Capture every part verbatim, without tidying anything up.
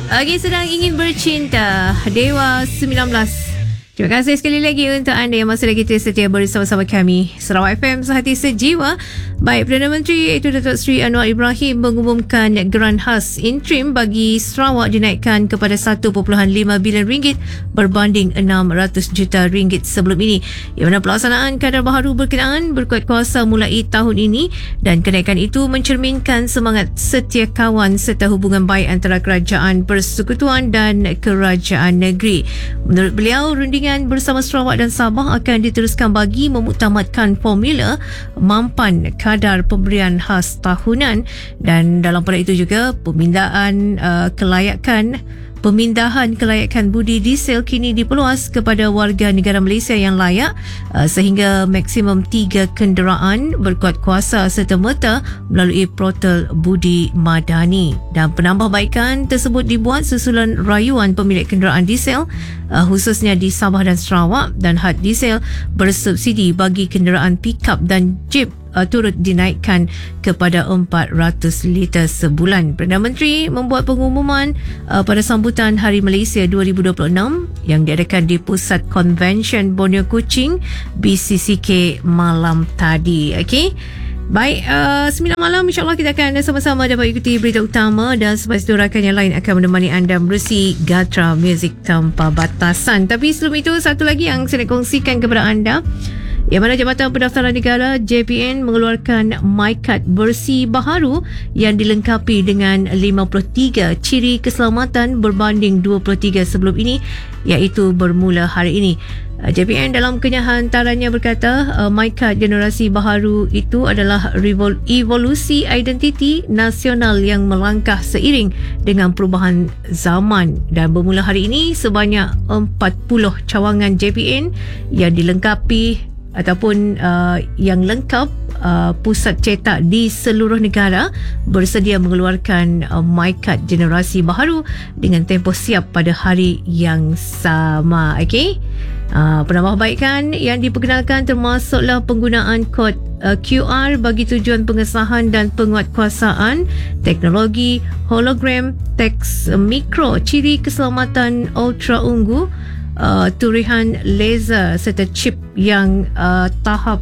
Okey, sedang ingin bercinta Dewa sembilan belas. Terima kasih sekali lagi untuk anda yang masih lagi setia bersama-sama kami. Sarawak F M, sehati sejiwa. Baik, Perdana Menteri iaitu Datuk Seri Anwar Ibrahim mengumumkan geran khas interim bagi Sarawak dinaikkan kepada satu perpuluhan lima bilion ringgit berbanding enam ratus juta ringgit sebelum ini. Yang mana pelaksanaan kadar baharu berkenaan berkuat kuasa mulai tahun ini dan kenaikan itu mencerminkan semangat setia kawan serta hubungan baik antara kerajaan persekutuan dan kerajaan negeri. Menurut beliau, rundingan bersama Sarawak dan Sabah akan diteruskan bagi memuktamadkan formula mampan kadar pemberian khas tahunan, dan dalam pada itu juga pemindahan uh, kelayakan Pemindahan kelayakan budi diesel kini diperluas kepada warga negara Malaysia yang layak uh, sehingga maksimum tiga kenderaan berkuat kuasa serta-merta melalui portal budi madani. Dan penambahbaikan tersebut dibuat susulan rayuan pemilik kenderaan diesel uh, khususnya di Sabah dan Sarawak, dan had diesel bersubsidi bagi kenderaan pickup dan jeep Uh, turut dinaikkan kepada empat ratus liter sebulan. Perdana Menteri membuat pengumuman uh, pada sambutan Hari Malaysia dua ribu dua puluh enam yang diadakan di Pusat Convention Borneo Kuching B C C K malam tadi. Okey. Baik, uh, sembilan malam insyaAllah kita akan sama-sama dapat ikuti berita utama, dan selepas itu rakan yang lain akan menemani anda menerusi Gatra Muzik Tanpa Batasan. Tapi sebelum itu, satu lagi yang saya nak kongsikan kepada anda, yang mana Jabatan Pendaftaran Negara J P N mengeluarkan MyKad bersih baharu yang dilengkapi dengan lima puluh tiga ciri keselamatan berbanding dua puluh tiga sebelum ini, iaitu bermula hari ini. J P N dalam kenyahantarannya berkata MyKad generasi baharu itu adalah revol- evolusi identiti nasional yang melangkah seiring dengan perubahan zaman, dan bermula hari ini sebanyak empat puluh cawangan J P N yang dilengkapi ataupun uh, yang lengkap uh, pusat cetak di seluruh negara bersedia mengeluarkan uh, MyKad generasi baharu dengan tempoh siap pada hari yang sama. Okey. Uh, penambahbaikan yang diperkenalkan termasuklah penggunaan kod uh, Q R bagi tujuan pengesahan dan penguatkuasaan, teknologi hologram, teks mikro, ciri keselamatan ultra ungu, Uh, turihan laser serta chip yang uh, tahap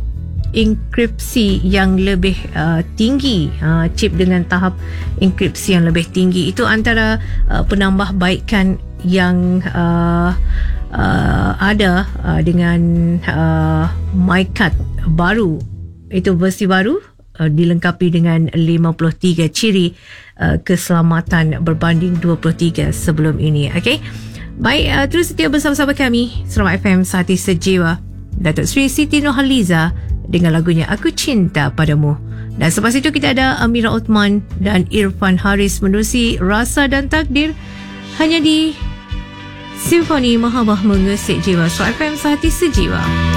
enkripsi yang lebih uh, tinggi, uh, chip dengan tahap enkripsi yang lebih tinggi. Itu antara uh, penambahbaikan yang uh, uh, ada uh, dengan uh, MyKad baru. Itu versi baru uh, dilengkapi dengan lima puluh tiga ciri uh, keselamatan berbanding dua puluh tiga sebelum ini. Okey. Baik, uh, terus setia bersama-sama kami Sarawak F M, sehati sejiwa. Datuk Seri Siti Nurhaliza dengan lagunya Aku Cinta Padamu. Dan selepas itu kita ada Amira Othman dan Irfan Haris menerusi Rasa dan Takdir, hanya di Simfoni Mahabah Mengesik Jiwa. Sarawak F M, sehati sejiwa.